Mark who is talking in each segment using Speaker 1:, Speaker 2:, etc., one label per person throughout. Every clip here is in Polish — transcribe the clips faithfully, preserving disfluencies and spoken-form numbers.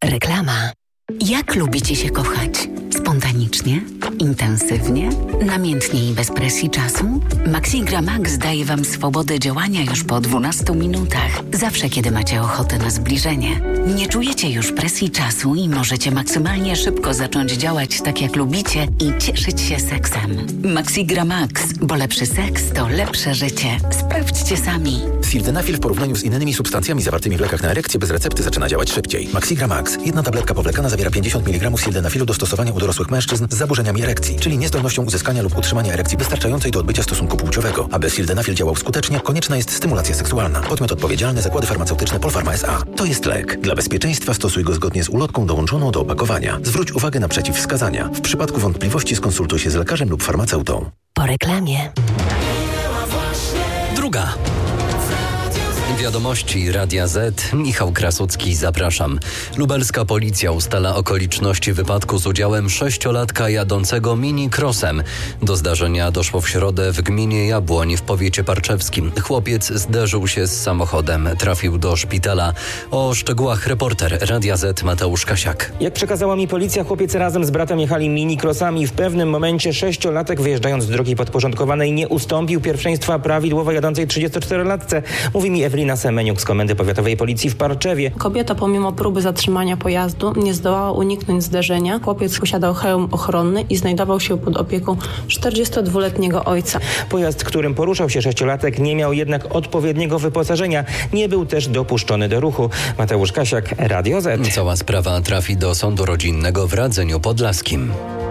Speaker 1: Reklama. Jak lubicie się kochać? Spontanicznie? Intensywnie? Namiętnie i bez presji czasu? Maxigra Max daje Wam swobodę działania już po dwunastu minutach. Zawsze, kiedy macie ochotę na zbliżenie. Nie czujecie już presji czasu i możecie maksymalnie szybko zacząć działać tak, jak lubicie i cieszyć się seksem. Maxigra Max, bo lepszy seks to lepsze życie. Sprawdźcie sami.
Speaker 2: Sildenafil w porównaniu z innymi substancjami zawartymi w lekach na erekcję bez recepty zaczyna działać szybciej. Maxigra Max. Jedna tabletka powlekana zawiera pięćdziesiąt miligramów sildenafilu do stosowania u dorosłych mężczyzn z zaburzeniami erekcji, czyli niezdolnością uzyskania lub utrzymania erekcji wystarczającej do odbycia stosunku płciowego. Aby sildenafil działał skutecznie, konieczna jest stymulacja seksualna. Podmiot odpowiedzialny: Zakłady Farmaceutyczne Polpharma S A. To jest lek. Dla bezpieczeństwa stosuj go zgodnie z ulotką dołączoną do opakowania. Zwróć uwagę na przeciwwskazania. W przypadku wątpliwości skonsultuj się z lekarzem lub farmaceutą.
Speaker 1: Po reklamie.
Speaker 3: Druga. Wiadomości Radia Z. Michał Krasucki, zapraszam. Lubelska policja ustala okoliczności wypadku z udziałem sześciolatka jadącego mini-crossem. Do zdarzenia doszło w środę w gminie Jabłoń w powiecie parczewskim. Chłopiec zderzył się z samochodem, trafił do szpitala. O szczegółach reporter Radia Z Mateusz Kasiak.
Speaker 4: Jak przekazała mi policja, chłopiec razem z bratem jechali mini-crossami. W pewnym momencie sześciolatek, wyjeżdżając z drogi podporządkowanej, nie ustąpił pierwszeństwa prawidłowo jadącej trzydziestoczterolatce. Mówi mi Ewelina Semeniuk z Komendy Powiatowej Policji w Parczewie.
Speaker 5: Kobieta pomimo próby zatrzymania pojazdu nie zdołała uniknąć zderzenia. Chłopiec posiadał hełm ochronny i znajdował się pod opieką czterdziestodwuletniego ojca.
Speaker 4: Pojazd, którym poruszał się sześciolatek, nie miał jednak odpowiedniego wyposażenia. Nie był też dopuszczony do ruchu. Mateusz Kasiak, Radio Z.
Speaker 3: Cała sprawa trafi do sądu rodzinnego w Radzeniu Podlaskim.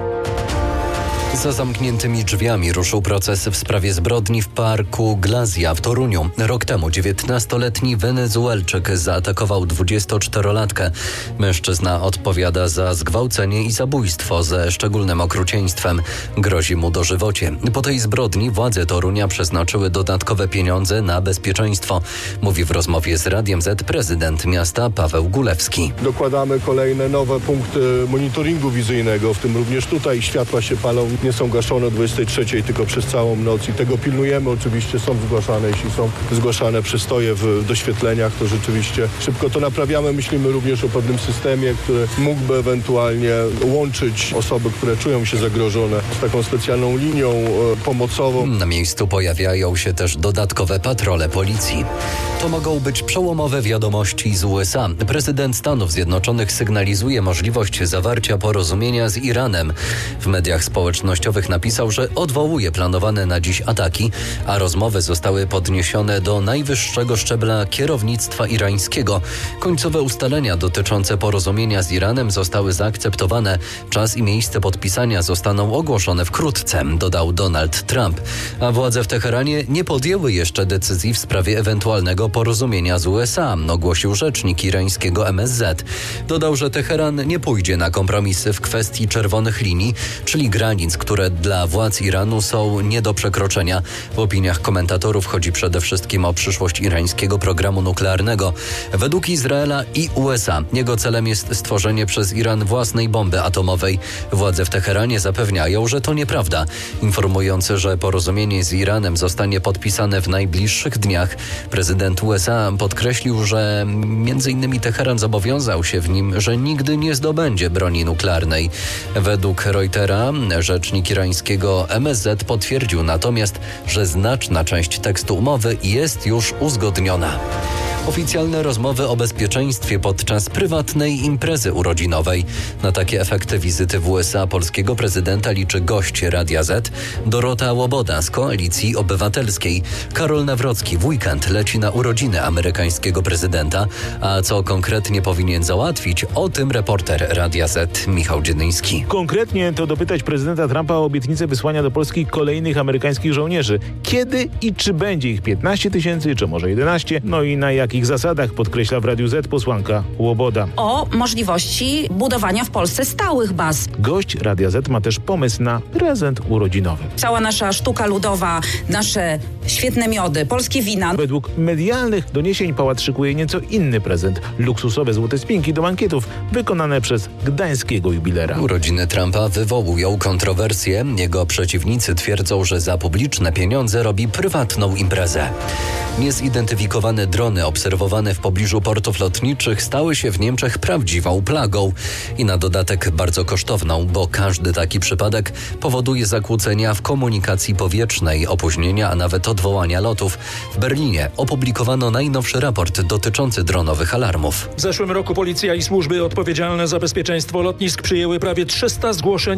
Speaker 3: Za zamkniętymi drzwiami ruszył proces w sprawie zbrodni w parku Glazja w Toruniu. Rok temu dziewiętnastoletni Wenezuelczyk zaatakował dwudziestoczterolatkę. Mężczyzna odpowiada za zgwałcenie i zabójstwo ze szczególnym okrucieństwem. Grozi mu dożywocie. Po tej zbrodni władze Torunia przeznaczyły dodatkowe pieniądze na bezpieczeństwo. Mówi w rozmowie z Radiem Z prezydent miasta Paweł Gulewski.
Speaker 6: Dokładamy kolejne nowe punkty monitoringu wizyjnego, w tym również tutaj światła się palą. Nie są gaszone o dwudziestej trzeciej, tylko przez całą noc i tego pilnujemy. Oczywiście są zgłaszane, jeśli są zgłaszane przystoje w doświetleniach, to rzeczywiście szybko to naprawiamy. Myślimy również o pewnym systemie, który mógłby ewentualnie łączyć osoby, które czują się zagrożone z taką specjalną linią e, pomocową.
Speaker 3: Na miejscu pojawiają się też dodatkowe patrole policji. To mogą być przełomowe wiadomości z U S A. Prezydent Stanów Zjednoczonych sygnalizuje możliwość zawarcia porozumienia z Iranem. W mediach społecznościowych napisał, że odwołuje planowane na dziś ataki, a rozmowy zostały podniesione do najwyższego szczebla kierownictwa irańskiego. Końcowe ustalenia dotyczące porozumienia z Iranem zostały zaakceptowane. Czas i miejsce podpisania zostaną ogłoszone wkrótce, dodał Donald Trump. A władze w Teheranie nie podjęły jeszcze decyzji w sprawie ewentualnego porozumienia z U S A, ogłosił rzecznik irańskiego M S Z. Dodał, że Teheran nie pójdzie na kompromisy w kwestii czerwonych linii, czyli granic, które dla władz Iranu są nie do przekroczenia. W opiniach komentatorów chodzi przede wszystkim o przyszłość irańskiego programu nuklearnego. Według Izraela i U S A jego celem jest stworzenie przez Iran własnej bomby atomowej. Władze w Teheranie zapewniają, że to nieprawda, informując, że porozumienie z Iranem zostanie podpisane w najbliższych dniach. Prezydent U S A podkreślił, że między innymi Teheran zobowiązał się w nim, że nigdy nie zdobędzie broni nuklearnej. Według Reutera rzecznik irańskiego M S Z potwierdził natomiast, że znaczna część tekstu umowy jest już uzgodniona. Oficjalne rozmowy o bezpieczeństwie podczas prywatnej imprezy urodzinowej. Na takie efekty wizyty w U S A polskiego prezydenta liczy gość Radia Z, Dorota Łoboda z Koalicji Obywatelskiej. Karol Nawrocki w weekend leci na urodziny amerykańskiego prezydenta, a co konkretnie powinien załatwić, o tym reporter Radia Z Michał Dziedyński.
Speaker 7: Konkretnie to dopytać prezydenta Trumpa o obietnicę wysłania do Polski kolejnych amerykańskich żołnierzy. Kiedy i czy będzie ich piętnaście tysięcy, czy może jedenaście? No i na jakich zasadach, podkreśla w Radiu Z posłanka Łoboda.
Speaker 8: O możliwości budowania w Polsce stałych baz.
Speaker 7: Gość Radia Z ma też pomysł na prezent urodzinowy.
Speaker 8: Cała nasza sztuka ludowa, nasze świetne miody, polskie wina.
Speaker 7: Według medialnych doniesień pałac szykuje nieco inny prezent. Luksusowe złote spinki do mankietów wykonane przez gdańskiego jubilera.
Speaker 3: Urodziny Trumpa wywołują kontrowersje. Jego przeciwnicy twierdzą, że za publiczne pieniądze robi prywatną imprezę. Niezidentyfikowane drony obserwowane w pobliżu portów lotniczych stały się w Niemczech prawdziwą plagą i na dodatek bardzo kosztowną, bo każdy taki przypadek powoduje zakłócenia w komunikacji powietrznej, opóźnienia, a nawet odwołania lotów. W Berlinie opublikowano najnowszy raport dotyczący dronowych alarmów.
Speaker 9: W zeszłym roku policja i służby odpowiedzialne za bezpieczeństwo lotnisk przyjęły prawie trzysta zgłoszeń